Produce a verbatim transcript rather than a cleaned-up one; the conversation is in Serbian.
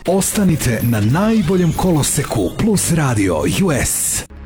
Ostanite na najboljem koloseku Plus Radio U S.